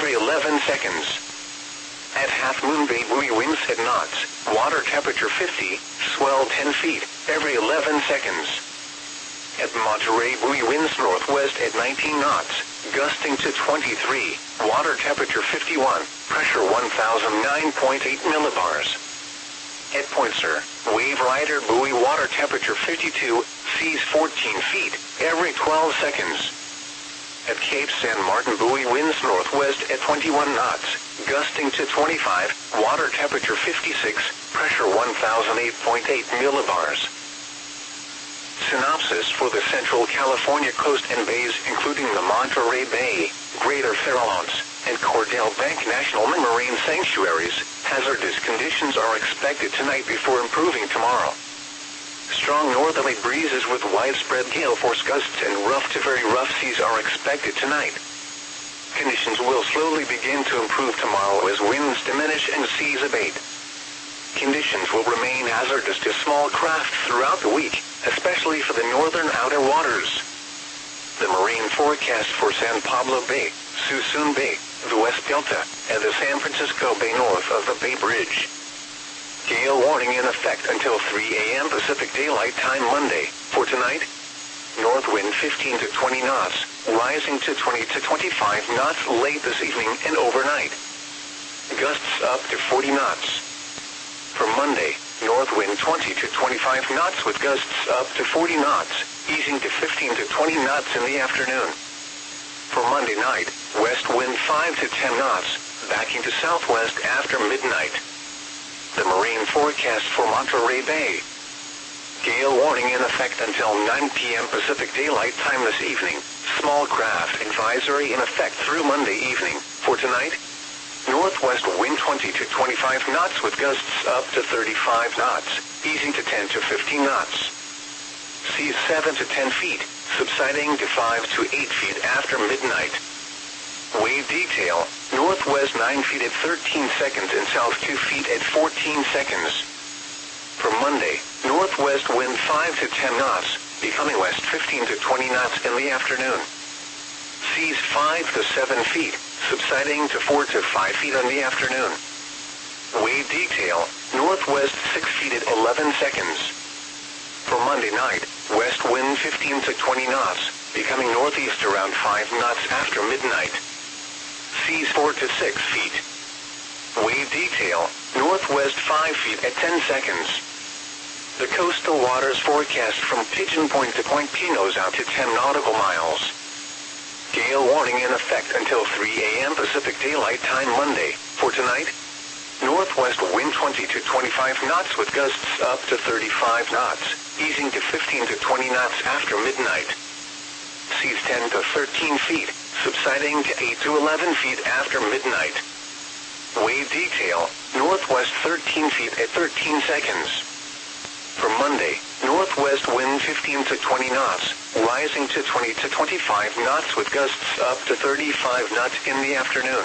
every 11 seconds. At Half Moon Bay, buoy winds at knots, water temperature 50, swell 10 feet, every 11 seconds. At Monterey, buoy winds northwest at 19 knots, gusting to 23, water temperature 51, pressure 1009.8 millibars. At Point Sur, Wave Rider buoy water temperature 52, seas 14 feet, every 12 seconds. At Cape San Martin, buoy winds northwest at 21 knots, gusting to 25, water temperature 56, pressure 1008.8 millibars. Synopsis for the Central California coast and bays, including the Monterey Bay, Greater Farallones, and Cordell Bank National Marine Sanctuaries, hazardous conditions are expected tonight before improving tomorrow. Strong northerly breezes with widespread gale force gusts and rough to very rough seas are expected tonight. Conditions will slowly begin to improve tomorrow as winds diminish and seas abate. Conditions will remain hazardous to small craft throughout the week, especially for the northern outer waters. The marine forecast for San Pablo Bay, Suisun Bay, the West Delta, and the San Francisco Bay north of the Bay Bridge. Gale warning in effect until 3 a.m. Pacific Daylight Time Monday. For tonight, north wind 15 to 20 knots, rising to 20 to 25 knots late this evening and overnight. Gusts up to 40 knots. For Monday, north wind 20 to 25 knots with gusts up to 40 knots, easing to 15 to 20 knots in the afternoon. For Monday night, west wind 5 to 10 knots, backing to southwest after midnight. The marine forecast for Monterey Bay. Gale warning in effect until 9 p.m. Pacific Daylight Time this evening. Small craft advisory in effect through Monday evening. For tonight, northwest wind 20 to 25 knots with gusts up to 35 knots, easing to 10 to 15 knots. Seas 7 to 10 feet, subsiding to 5 to 8 feet after midnight. Wave detail, northwest 9 feet at 13 seconds and south 2 feet at 14 seconds. For Monday, northwest wind 5 to 10 knots, becoming west 15 to 20 knots in the afternoon. Seas 5 to 7 feet, subsiding to 4 to 5 feet in the afternoon. Wave detail, northwest 6 feet at 11 seconds. For Monday night, west wind 15 to 20 knots, becoming northeast around 5 knots after midnight. Seas 4 to 6 feet. Wave detail, northwest 5 feet at 10 seconds. The coastal waters forecast from Pigeon Point to Point Pinos out to 10 nautical miles. Gale warning in effect until 3 a.m. Pacific Daylight Time Monday. For tonight, northwest wind 20 to 25 knots with gusts up to 35 knots, easing to 15 to 20 knots after midnight. Seas 10 to 13 feet, subsiding to 8 to 11 feet after midnight. Wave detail, northwest 13 feet at 13 seconds. For Monday, northwest wind 15 to 20 knots, rising to 20 to 25 knots with gusts up to 35 knots in the afternoon.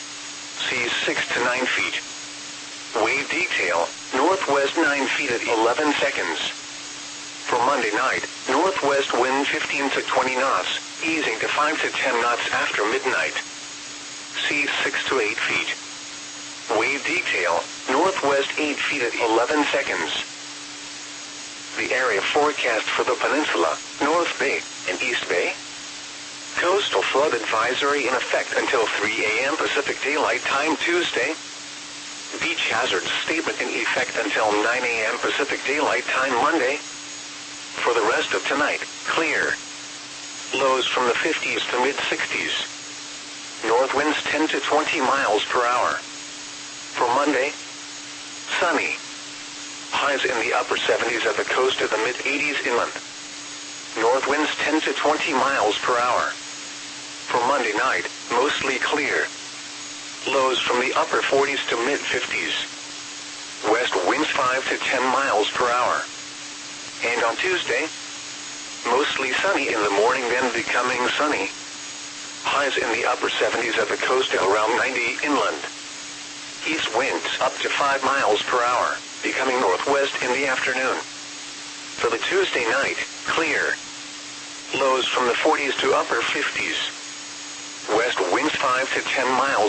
Seas 6 to 9 feet. Wave detail, northwest 9 feet at 11 seconds. For Monday night, northwest wind 15 to 20 knots, easing to 5 to 10 knots after midnight. Seas 6 to 8 feet. Wave detail, northwest 8 feet at 11 seconds. The area forecast for the peninsula, North Bay, and East Bay. Coastal flood advisory in effect until 3 a.m. Pacific Daylight Time Tuesday. Beach hazard statement in effect until 9 a.m. Pacific Daylight Time Monday. For the rest of tonight, clear. Lows from the 50s to mid-60s. North winds 10 to 20 miles per hour. For Monday, sunny. Highs in the upper 70s at the coast to the mid-80s inland. North winds 10 to 20 miles per hour. For Monday night, mostly clear. Lows from the upper 40s to mid-50s. West winds 5 to 10 miles per hour. And on Tuesday, mostly sunny in the morning, then becoming sunny. Highs in the upper 70s at the coast and around 90 inland. East winds up to 5 miles per hour, becoming northwest in the afternoon. For the Tuesday night, clear. Lows from the 40s to upper 50s. West winds 5 to 10 miles